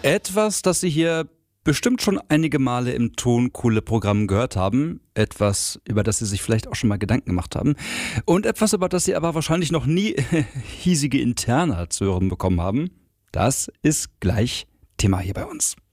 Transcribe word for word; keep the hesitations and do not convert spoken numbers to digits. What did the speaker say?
Etwas, das Sie hier bestimmt schon einige Male im Tonkohle-Programm gehört haben. Etwas, über das Sie sich vielleicht auch schon mal Gedanken gemacht haben. Und etwas, über das Sie aber wahrscheinlich noch nie hiesige Interna zu hören bekommen haben. Das ist gleich Thema hier bei uns.